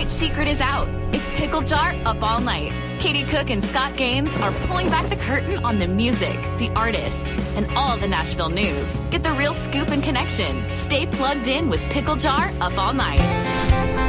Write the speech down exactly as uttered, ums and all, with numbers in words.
great secret is out. It's Pickle Jar Up All Night. Katie Cook and Scott Gaines are pulling back the curtain on the music, the artists, and all the Nashville news. Get the real scoop and connection. Stay plugged in with Pickle Jar Up All Night.